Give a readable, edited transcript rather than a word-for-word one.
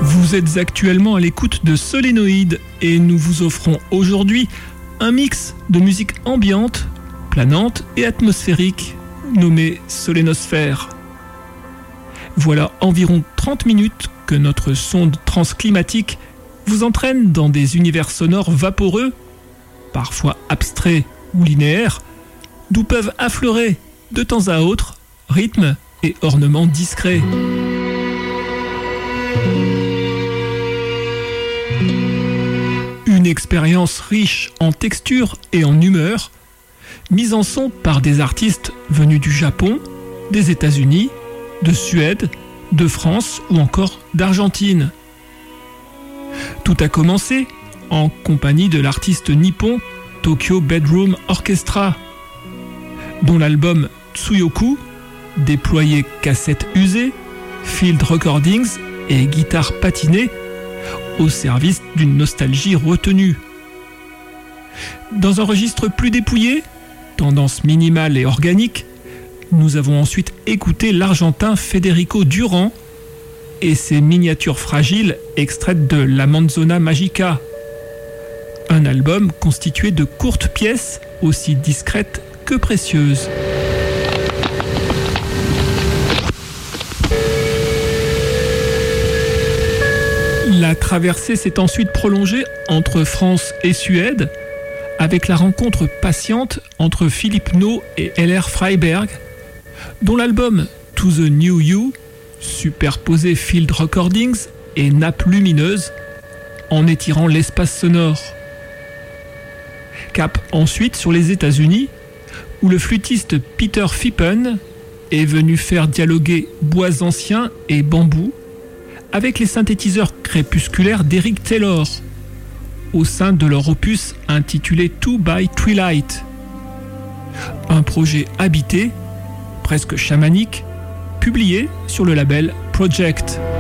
Vous êtes actuellement à l'écoute de Solénoïde et nous vous offrons aujourd'hui un mix de musique ambiante, planante et atmosphérique nommé Solénosphère. Voilà environ 30 minutes que notre sonde transclimatique vous entraîne dans des univers sonores vaporeux, parfois abstraits ou linéaires, d'où peuvent affleurer de temps à autre rythmes et ornements discrets. Une expérience riche en textures et en humeur, mise en son par des artistes venus du Japon, des États-Unis, de Suède, de France ou encore d'Argentine. Tout a commencé en compagnie de l'artiste nippon Tokyo Bedroom Orchestra, dont l'album Tsuyoku déployait cassettes usées, field recordings et guitares patinées au service d'une nostalgie retenue. Dans un registre plus dépouillé, tendance minimale et organique, nous avons ensuite écouté l'Argentin Federico Durán et ses miniatures fragiles extraites de l'Amanzona Magica, un album constitué de courtes pièces aussi discrètes que précieuses. La traversée s'est ensuite prolongée entre France et Suède, avec la rencontre patiente entre Philippe No et Eller Freiberg, dont l'album To the New You, superposé field recordings et nappes lumineuses, en étirant l'espace sonore. Cap ensuite sur les États-Unis, où le flûtiste Peter Phippen est venu faire dialoguer bois anciens et bambous avec les synthétiseurs crépusculaires d'Eric Taylor, au sein de leur opus intitulé Two by Twilight. Un projet habité, presque chamanique, publié sur le label Project.